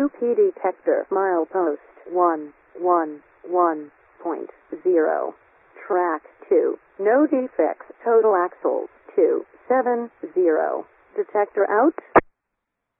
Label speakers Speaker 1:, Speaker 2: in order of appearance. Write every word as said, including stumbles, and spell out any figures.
Speaker 1: two P detector, milepost one one one point zero. Track two, no defects, total axles two seven zero. Detector out.